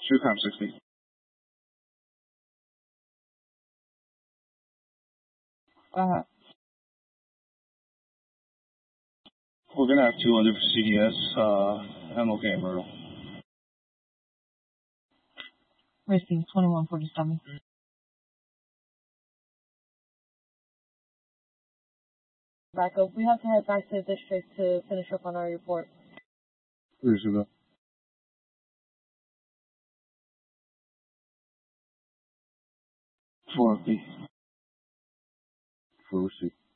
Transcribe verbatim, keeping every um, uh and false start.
Two com sixty. Uh, We're gonna have two under C D S. Uh, I'm okay, Myrtle. Risky, twenty-one forty-seven. Back up. We have to head back to the district to finish up on our report. Receive that. four B. For receipt.